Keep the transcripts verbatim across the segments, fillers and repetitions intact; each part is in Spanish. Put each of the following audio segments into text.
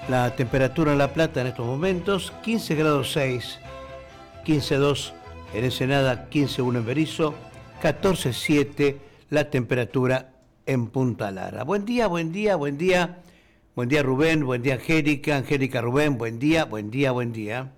La temperatura en La Plata en estos momentos, quince grados seis, quince dos en Ensenada, quince uno en Berisso, catorce siete la temperatura en Punta Lara. Buen día, buen día, buen día. Buen día Rubén, buen día Angélica, Angélica Rubén, buen día, buen día, buen día.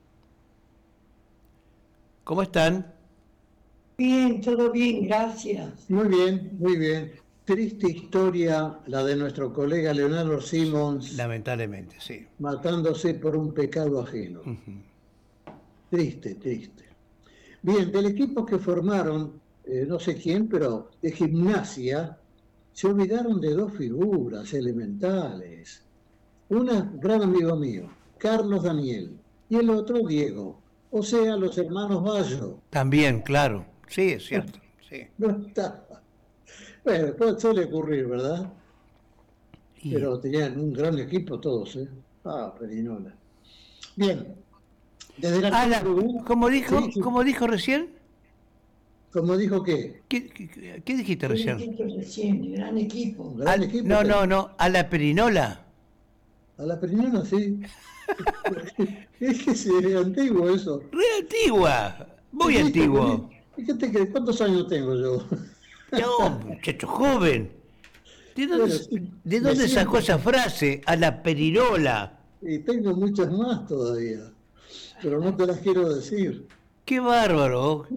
¿Cómo están? Bien, todo bien, gracias. Muy bien, muy bien. Triste historia la de nuestro colega Leonardo Simons. Lamentablemente, sí. Matándose por un pecado ajeno. Uh-huh. Triste, triste. Bien, del equipo que formaron, eh, no sé quién, pero de Gimnasia, se olvidaron de dos figuras elementales. Una, gran amigo mío, Carlos Daniel, y el otro, Diego. O sea, los hermanos Bayo. También, claro. Sí, es cierto. Sí. No estaba. Bueno, pues suele ocurrir, ¿verdad? Y... Pero tenían un gran equipo todos, ¿eh? Ah, Perinola. Bien. Desde la ah, la, ¿Cómo dijo, sí, sí. ¿Cómo dijo recién? ¿Cómo dijo qué? ¿Qué, qué, qué dijiste recién? ¿Qué dijiste recién? Gran equipo. Gran Al, equipo no, no, no. ¿A la Perinola? A la Perinola, sí. Es que es antiguo eso. Re antigua. Muy sí, antiguo. Fíjate que ¿cuántos años tengo yo? No, muchacho joven. ¿De dónde, bueno, sí, ¿de dónde sacó esa frase? A la Perinola. Y tengo muchas más todavía, pero no te las quiero decir. ¡Qué bárbaro!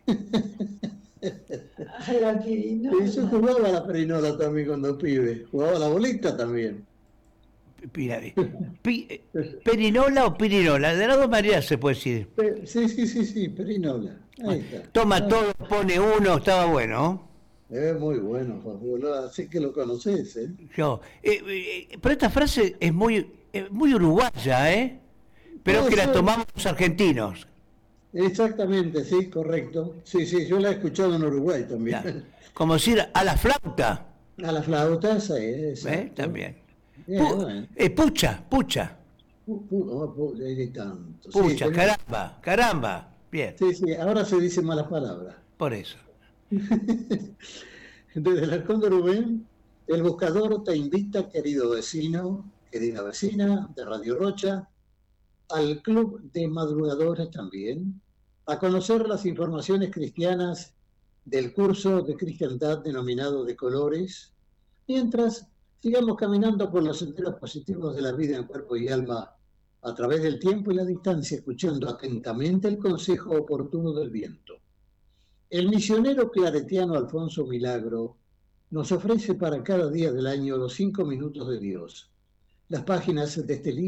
A la Perinola. Y yo jugaba a la Perinola también cuando pibe. Jugaba a la bolita también. Mira, pi, ¿Perinola o Pirinola? De las dos maneras se puede decir. Sí, sí, sí, sí, Perinola. Ahí está. Toma ah. todo, pone uno, estaba bueno. Es muy bueno, Fabulo, así que lo conoces, ¿eh? Yo, eh, eh, pero esta frase es muy, eh, muy uruguaya, ¿eh? Pero que la tomamos los argentinos. Exactamente, sí, correcto. Sí, sí, yo la he escuchado en Uruguay también. Claro. Como decir a la flauta. A la flauta, sí, ¿Eh? También. Bien, pu bueno. eh, pucha, pucha. Pu pu oh, pu de tanto. Pucha, sí, caramba, caramba. Bien. Sí, sí, ahora se dice malas palabras. Por eso. Desde el Arcón de Rubén, el buscador te invita, querido vecino, querida vecina de Radio Rocha, al Club de Madrugadores también, a conocer las informaciones cristianas del curso de cristiandad denominado De Colores, mientras sigamos caminando por los senderos positivos de la vida en cuerpo y alma a través del tiempo y la distancia, escuchando atentamente el consejo oportuno del viento. El misionero claretiano Alfonso Milagro nos ofrece para cada día del año los cinco minutos de Dios. Las páginas de este libro